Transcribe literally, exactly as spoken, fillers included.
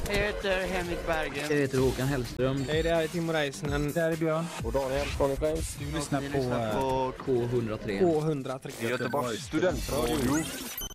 Jag heter Henrik Berggren. Jag heter Håkan Hellström. Hej, det här är Timo Reisnen. Det här är Björn. Och Daniel från Flames. Du lyssnar Ni på, lyssnar på K hundra tre. K hundra tre. Göteborgs studentradio.